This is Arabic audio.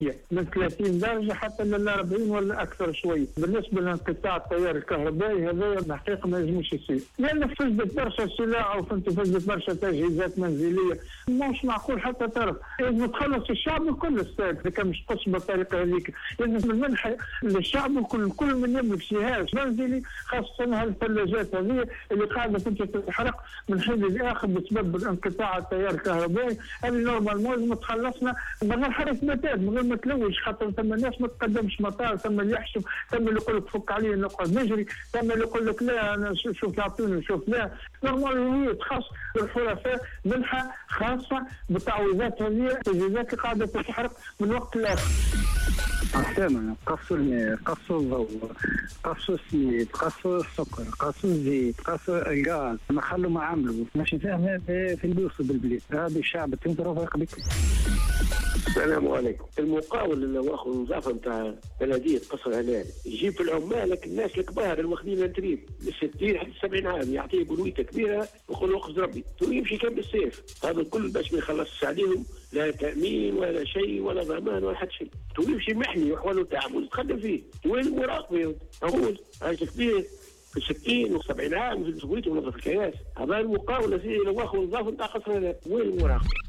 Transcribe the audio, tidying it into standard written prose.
من 30 درجة حتى ل 40 ولا أكثر شوي. بالنسبة لانقطاع التيار الكهربائي هذا الحقيقة ما يلزمش يصير، لأن فسدت برشا سلع وفسدت برشا تجهيزات منزلية. مش معقول حتى طرف لازم تخلص الشعب الكل السيد إذا كان مش قص بالطريقة هذيك. لازم المنحة للشعب الكل، كل من يملك جهاز منزلي، خاصة هالثلاجات هذه اللي قاعدة تتحرق من حين لآخر بسبب انقطاع التيار الكهربائي. هذه نورمال لازم تخلصنا من غير حركة بتات، من غير ما تلوج، خاطر ثم الناس ما تقدمش مطار، ثم اللي يحسب، ثم اللي يقول لك فك عليه نقعد نجري، ثم اللي يقول لك لا انا شوف يعطوني شوف لا. نورمال هي تخص الحرفاء منحة خاصة بالتعويضات هذه، التجهيزات اللي قاعدة تتحرق من وقت لآخر. الثمن قصوا الماء، قصوا الضوء، قصوا السميد، قصوا السكر، قصوا الزيت، قصوا الغاز، ما خلوا ما عملوا. ماشي فاهم هذا في البيوت بالبلاد. هذا الشعب التونسي راه فايق بك. السلام عليكم. المقاول اللي واخذ النظافه نتاع بلديه قصر الهلال يجيب في العمال الناس الكبار اللي واخذين التريب من 60 حتى 70 عام، يعطيه بلويته كبيره ويقول وقف ربي ويمشي كان بالسيف. هذا الكل باش ما يخلصش عليهم لا تامين ولا شيء ولا ضمان ولا حتى شيء، ويمشي محمي وحواله تعب تخدم فيه. وين المراقبه؟ اقول راجل كبير في 60 و70 عام في مسؤوليته ونظف الكياس. هذا المقاول اللي واخذ النظافه نتاع قصر الهلال، وين المراقبه؟